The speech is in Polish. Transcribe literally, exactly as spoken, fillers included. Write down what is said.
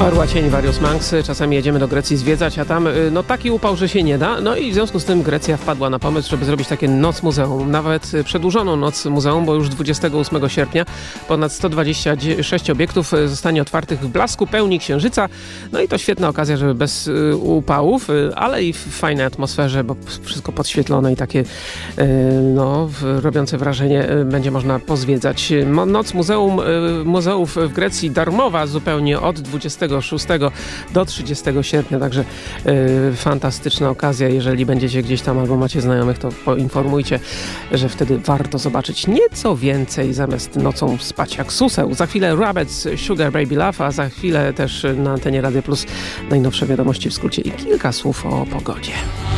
Orła cień Various Monks. Czasami jedziemy do Grecji zwiedzać, a tam no taki upał, że się nie da. No i w związku z tym Grecja wpadła na pomysł, żeby zrobić takie noc muzeum. Nawet przedłużoną noc muzeum, bo już dwudziestego ósmego sierpnia ponad sto dwadzieścia sześć obiektów zostanie otwartych w blasku pełni księżyca. No i to świetna okazja, żeby bez upałów, ale i w fajnej atmosferze, bo wszystko podświetlone i takie no, robiące wrażenie będzie można pozwiedzać. Noc muzeum, muzeów w Grecji darmowa zupełnie od dwudziestego szóstego do trzydziestego sierpnia, także y, fantastyczna okazja. Jeżeli będziecie gdzieś tam albo macie znajomych, to poinformujcie, że wtedy warto zobaczyć nieco więcej zamiast nocą spać jak suseł. Za chwilę Rabbits, Sugar Baby Love, a za chwilę też na antenie Radio Plus najnowsze wiadomości w skrócie i kilka słów o pogodzie.